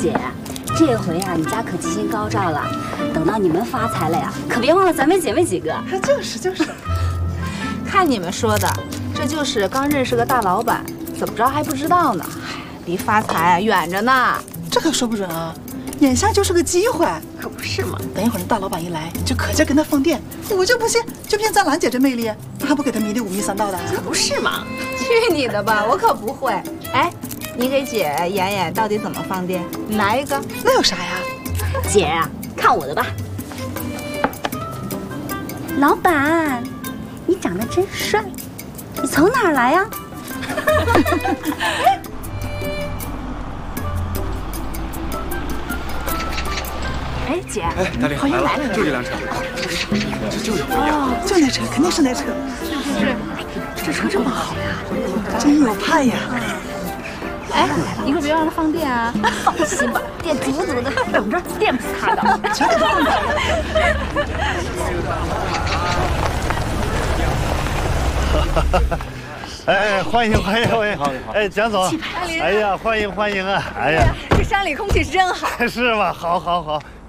姐，这回啊，你家可吉星高照了。等到你们发财了呀，可别忘了咱们姐妹几个。 就是， 看你们说的，这就是刚认识个大老板，怎么着还不知道呢？离发财远着呢。 这可说不准啊，眼下就是个机会， 可不是嘛。 等一会儿那大老板一来，你就可劲跟他放电，我就不信，就凭咱兰姐这魅力，还不给他迷得五迷三道的？ 可不是嘛。 去你的吧，我可不会。哎，你给姐演演到底怎么放电？你来一个。 那有啥呀？ 姐呀，看我的吧。老板，你长得真帅，你从哪儿来呀？哎，姐， 大力好像来了， 就这辆车，这就是不一样。 就那车，肯定是那车。 是， 这车这么好呀， 真有派呀！ 哎，你可别让他放电啊！ 放心吧，电足足的，等着，电不死他的。 全给他放倒了。 哎，欢迎！好。哎，蒋总，哎呀，欢迎啊！哎呀， 这山里空气真好。 是吗？好。